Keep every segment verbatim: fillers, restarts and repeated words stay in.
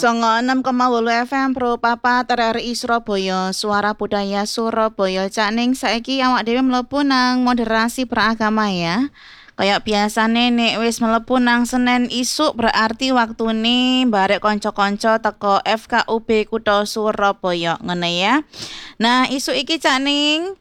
Songo enam koma wolu F M Pro Papa R R I Surabaya, Suara Budaya Surabaya. Cak Ning saiki awak dhewe mlebu nang moderasi beragama ya. Kayak biasane nek wis mlebu nang Senin isuk berarti waktune barek kanca-kanca teko F K U B Kutha Surabaya ngene ya. Nah, isuk iki Cak Ning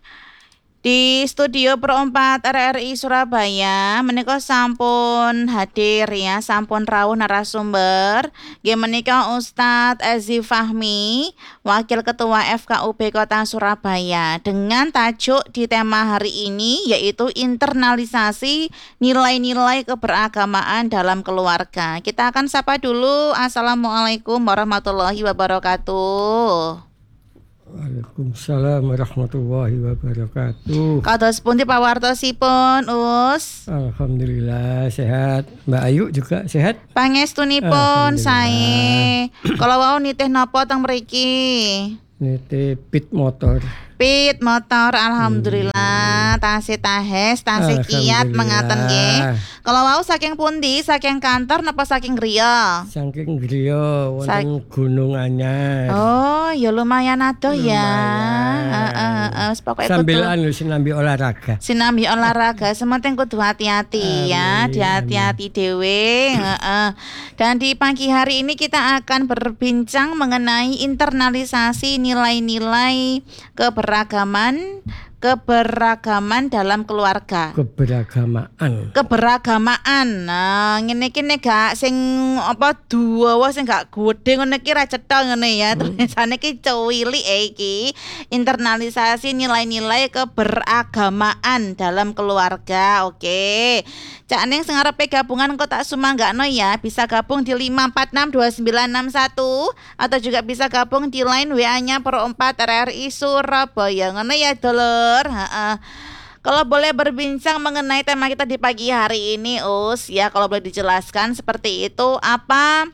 di studio Pro empat R R I Surabaya menika sampun hadir ya, sampun rawuh narasumber. Nggih menika Ustadz Ezi Fahmi, Wakil Ketua F K U B Kota Surabaya, dengan tajuk di tema hari ini yaitu internalisasi nilai-nilai keberagamaan dalam keluarga. Kita akan sapa dulu. Assalamualaikum warahmatullahi wabarakatuh. Waalaikumsalam warahmatullahi wabarakatuh. Kados pundi pawartosipun, Us? Alhamdulillah sehat. Mbak Ayu juga sehat? Pangestunipun sae. Kalau wau nitih napa teng mriki? Nitih pit motor. Pit motor, alhamdulillah. Tasih tahes, tasih kiat mengaten nggih. Kalau wau saking pundi? Saking kantor napa saking griya? Saking griya wonten Gunung Anyar. Oh, ya lumayan adoh ya. Heeh, heeh, wis pokoke sambil anu sinambi olahraga. Sinambi olahraga, sementing kudu hati-hati ya, hati-hati dhewe, heeh. Dan di pagi hari ini kita akan berbincang mengenai internalisasi nilai-nilai keberagaman keberagaman dalam keluarga. Keberagamaan. Keberagamaan. Nah, ngene iki nek gak sing apa duwa sing gak gedhe ngene iki ra cetha ngene ya. Tulisane iki cuwili iki internalisasi nilai-nilai keberagamaan dalam keluarga. Oke. Cak Ning sing arepe gabungan kok tak sumanggakno ya, bisa gabung di lima empat enam dua sembilan enam satu atau juga bisa gabung di line W A-nya Pro empat R R I Surabaya. Ngono ya, Dulur. Heeh. Kalau boleh berbincang mengenai tema kita di pagi hari ini, Us, ya kalau boleh dijelaskan seperti itu, apa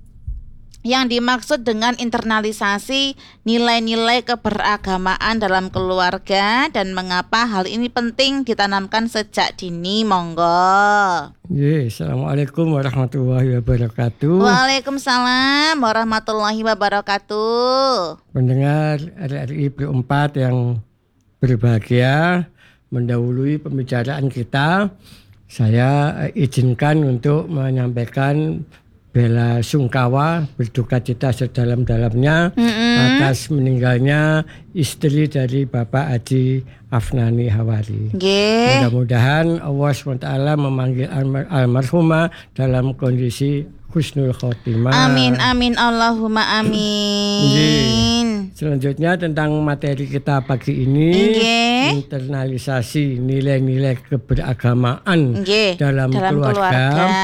yang dimaksud dengan internalisasi nilai-nilai keberagamaan dalam keluarga dan mengapa hal ini penting ditanamkan sejak dini? Monggo. Ye, Assalamualaikum warahmatullahi wabarakatuh. Waalaikumsalam warahmatullahi wabarakatuh. Pendengar R R I Pro empat yang berbahagia, mendahului pembicaraan kita, saya izinkan untuk menyampaikan bela sungkawa, berduka cita sedalam-dalamnya mm-hmm. atas meninggalnya istri dari Bapak Haji Afnani Hawari. Okay. Mudah-mudahan Allah subhanahu wa taala memanggil almarhumah dalam kondisi husnul khotimah. Amin, amin, Allahumma amin. Okay. Selanjutnya tentang materi kita pagi ini, okay. internalisasi nilai-nilai keberagamaan okay. dalam, dalam keluarga. keluarga.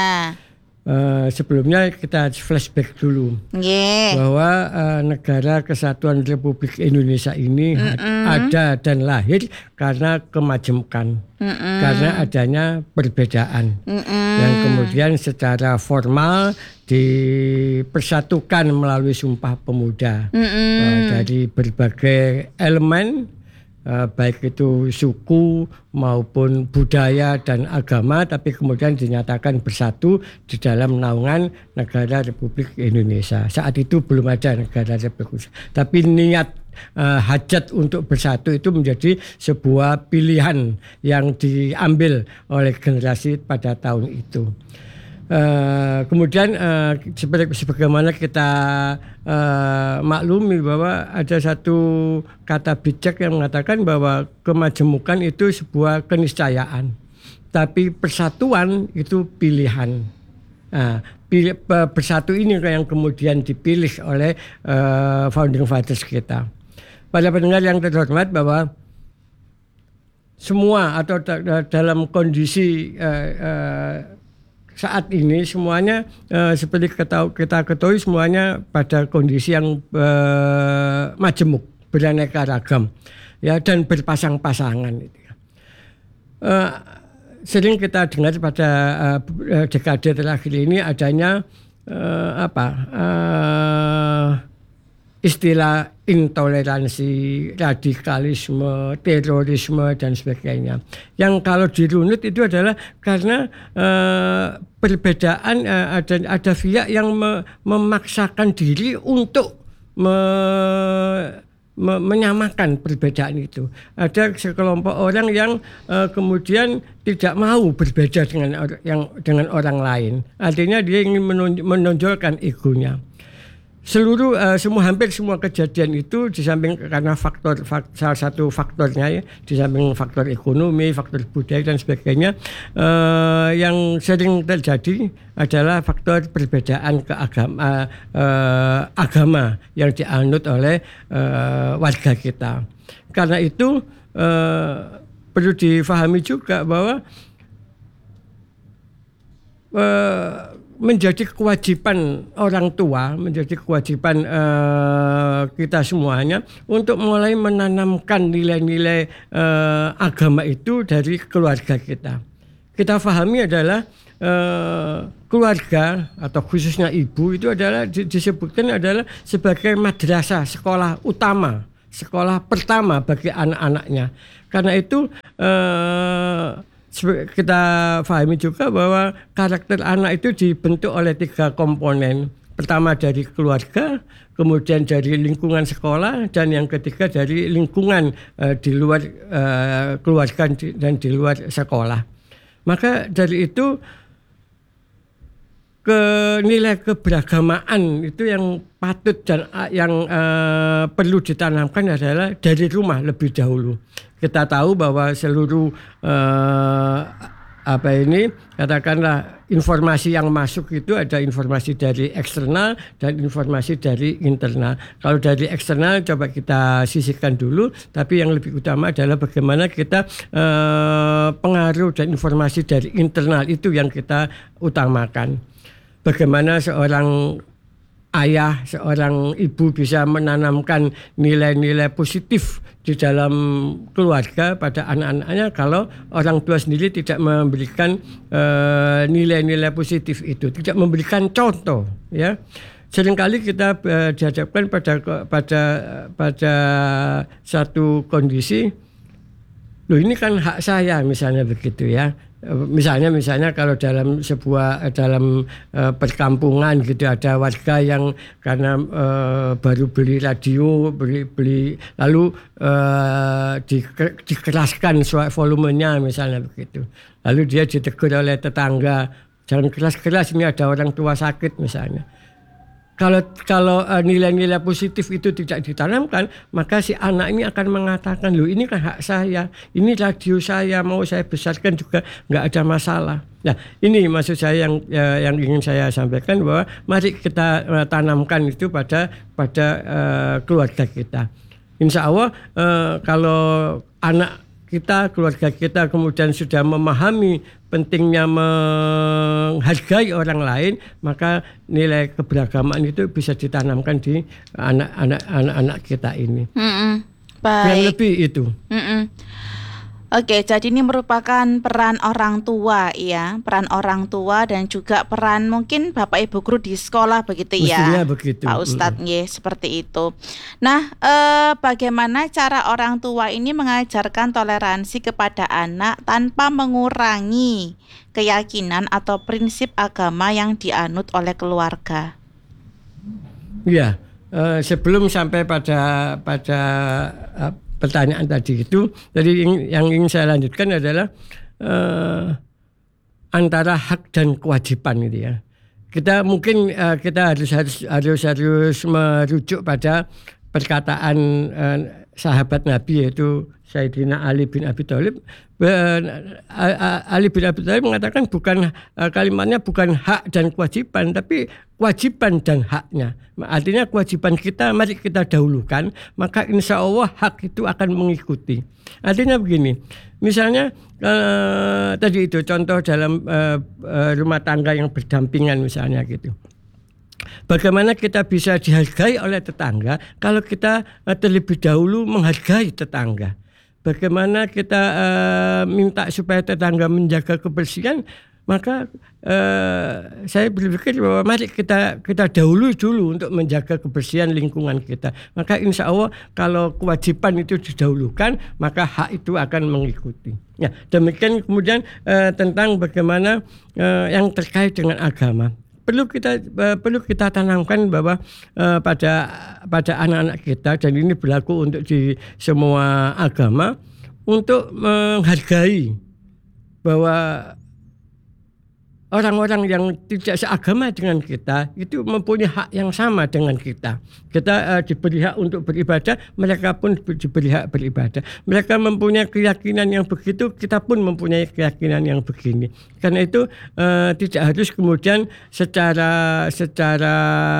Uh, sebelumnya kita flashback dulu yeah. bahwa uh, negara Kesatuan Republik Indonesia ini Mm-mm. ada dan lahir karena kemajemukan, Mm-mm. karena adanya perbedaan Mm-mm. yang kemudian secara formal dipersatukan melalui Sumpah Pemuda uh, dari berbagai elemen. Uh, baik itu suku maupun budaya dan agama, tapi kemudian dinyatakan bersatu di dalam naungan negara Republik Indonesia. Saat itu belum ada negara Republik Indonesia, tapi niat uh, hajat untuk bersatu itu menjadi sebuah pilihan yang diambil oleh generasi pada tahun itu. Uh, kemudian uh, seperti sebagaimana kita uh, maklumi bahwa ada satu kata bijak yang mengatakan bahwa kemajemukan itu sebuah keniscayaan, tapi persatuan itu pilihan. Nah, pilih, bersatu ini yang kemudian dipilih oleh uh, founding fathers kita. Pada pendengar yang terhormat, bahwa semua atau dalam kondisi uh, uh, saat ini semuanya uh, seperti kita, kita ketahui semuanya pada kondisi yang uh, majemuk, beraneka ragam, ya, dan berpasang-pasangan. Uh, sering kita dengar pada uh, dekade terakhir ini adanya uh, apa uh, istilah intoleransi, radikalisme, terorisme dan sebagainya. Yang kalau dirunut itu adalah karena uh, perbedaan, uh, ada ada pihak yang me, memaksakan diri untuk me, me, menyamakan perbedaan itu. Ada sekelompok orang yang uh, kemudian tidak mau berbeda dengan or, yang dengan orang lain. Artinya dia ingin menonjolkan egonya. Seluruh uh, semua hampir semua kejadian itu di samping karena faktor, faktor salah satu faktornya ya, di samping faktor ekonomi, faktor budaya dan sebagainya, uh, yang sering terjadi adalah faktor perbedaan keagama uh, agama yang dianut oleh uh, warga kita. Karena itu uh, perlu difahami juga bahwa uh, menjadi kewajiban orang tua, menjadi kewajiban uh, kita semuanya untuk mulai menanamkan nilai-nilai uh, agama itu dari keluarga kita. Kita pahami adalah uh, keluarga atau khususnya ibu itu adalah disebutkan adalah sebagai madrasah, sekolah utama, sekolah pertama bagi anak-anaknya. Karena itu uh, kita pahami juga bahwa karakter anak itu dibentuk oleh tiga komponen. Pertama dari keluarga, kemudian dari lingkungan sekolah, dan yang ketiga dari lingkungan uh, di luar uh, keluarga dan di luar sekolah. Maka dari itu ke nilai keberagamaan itu yang patut dan uh, yang uh, perlu ditanamkan adalah dari rumah lebih dahulu. Kita tahu bahwa seluruh uh, apa ini katakanlah informasi yang masuk itu ada informasi dari eksternal dan informasi dari internal. Kalau dari eksternal coba kita sisihkan dulu, tapi yang lebih utama adalah bagaimana kita uh, pengaruh dan informasi dari internal itu yang kita utamakan. Bagaimana seorang ayah, seorang ibu bisa menanamkan nilai-nilai positif di dalam keluarga pada anak-anaknya kalau orang tua sendiri tidak memberikan uh, nilai-nilai positif itu, tidak memberikan contoh, ya. Seringkali kita uh, dihadapkan pada pada pada satu kondisi, loh ini kan hak saya misalnya begitu ya. Misalnya misalnya kalau dalam sebuah dalam uh, perkampungan gitu ada warga yang karena uh, baru beli radio beli beli lalu uh, di, dikeraskan volumenya misalnya begitu, lalu dia ditegur oleh tetangga, jangan keras-keras ini ada orang tua sakit misalnya. Kalau kalau uh, nilai-nilai positif itu tidak ditanamkan, maka si anak ini akan mengatakan, loh ini kan hak saya, ini radio saya, mau saya besarkan juga nggak ada masalah. Nah ini maksud saya yang uh, yang ingin saya sampaikan, bahwa mari kita uh, tanamkan itu pada pada uh, keluarga kita. Insya Allah uh, kalau anak kita, keluarga kita kemudian sudah memahami pentingnya menghargai orang lain, maka nilai keberagamaan itu bisa ditanamkan di anak-anak anak-anak kita ini. Mm-mm. Baik. Yang lebih itu. Mm-mm. Oke, jadi ini merupakan peran orang tua ya, peran orang tua dan juga peran mungkin Bapak Ibu guru di sekolah begitu ya. Mestinya begitu. Pak Ustadz, mm. ya, seperti itu. Nah, eh, bagaimana cara orang tua ini mengajarkan toleransi kepada anak tanpa mengurangi keyakinan atau prinsip agama yang dianut oleh keluarga? Iya, eh, sebelum sampai pada pada uh, pertanyaan tadi itu, jadi yang ingin saya lanjutkan adalah uh, antara hak dan kewajiban itu ya. Kita mungkin uh, kita harus harus harus harus merujuk pada perkataan uh, sahabat Nabi yaitu Sayyidina Ali bin Abi Thalib. Ali bin Abi Thalib mengatakan bukan uh, kalimatnya bukan hak dan kewajiban, tapi kewajiban dan haknya. Artinya kewajiban kita mari kita dahulukan, maka insya Allah hak itu akan mengikuti. Artinya begini, misalnya uh, tadi itu contoh dalam uh, uh, rumah tangga yang berdampingan misalnya gitu. Bagaimana kita bisa dihargai oleh tetangga kalau kita uh, terlebih dahulu menghargai tetangga. Bagaimana kita uh, minta supaya tetangga menjaga kebersihan, maka eh, saya berpikir bahwa mari kita kita dahului dulu untuk menjaga kebersihan lingkungan kita. Maka insya Allah kalau kewajiban itu didahulukan, maka hak itu akan mengikuti. Ya, demikian kemudian eh, tentang bagaimana eh, yang terkait dengan agama. Perlu kita uh, perlu kita tanamkan bahwa uh, pada pada anak-anak kita, dan ini berlaku untuk di semua agama, untuk menghargai bahwa orang-orang yang tidak seagama dengan kita itu mempunyai hak yang sama dengan kita. Kita uh, diberi hak untuk beribadah, mereka pun diberi hak beribadah. Mereka mempunyai keyakinan yang begitu, kita pun mempunyai keyakinan yang begini. Karena itu uh, tidak harus kemudian secara secara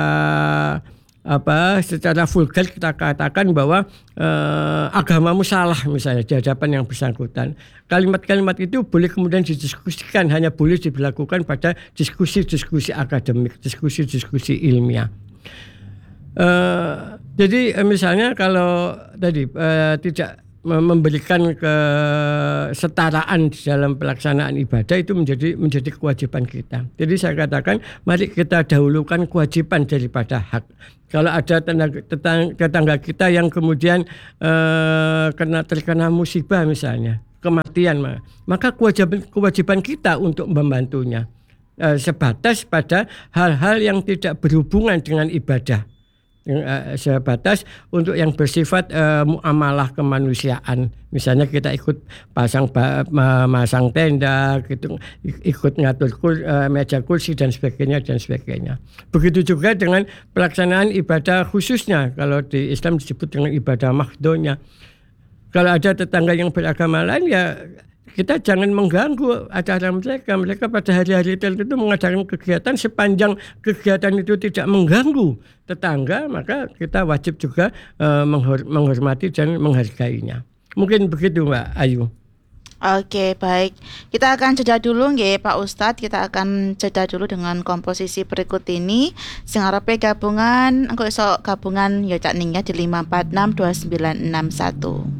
apa secara vulgar kita katakan bahwa eh, agamamu salah misalnya di hadapan yang bersangkutan. Kalimat-kalimat itu boleh kemudian didiskusikan, hanya boleh diberlakukan pada diskusi-diskusi akademik, diskusi-diskusi ilmiah. Eh, jadi eh, misalnya kalau tadi eh, tidak memberikan kesetaraan di dalam pelaksanaan ibadah, itu menjadi menjadi kewajiban kita. Jadi saya katakan mari kita dahulukan kewajiban daripada hak. Kalau ada tetangga, tetangga kita yang kemudian eh, kena terkena musibah misalnya, kematian, maka kewajiban kewajiban kita untuk membantunya eh, sebatas pada hal-hal yang tidak berhubungan dengan ibadah. Sebatas untuk yang bersifat uh, muamalah kemanusiaan, misalnya kita ikut pasang masang tenda, gitu, ikut ngatur kur, uh, meja kursi dan sebagainya dan sebagainya. Begitu juga dengan pelaksanaan ibadah khususnya, kalau di Islam disebut dengan ibadah mahdonya. Kalau ada tetangga yang beragama lain, ya kita jangan mengganggu acara mereka. Mereka pada hari-hari tertentu mengadakan kegiatan, sepanjang kegiatan itu tidak mengganggu tetangga, maka kita wajib juga uh, menghormati dan menghargainya. Mungkin begitu Mbak Ayu. Oke, baik. Kita akan jeda dulu nggih Pak Ustadz. Kita akan jeda dulu dengan komposisi berikut ini. Sing arepe gabungan, engko iso gabungan ya Cak Ning ya di lima empat enam dua sembilan enam satu.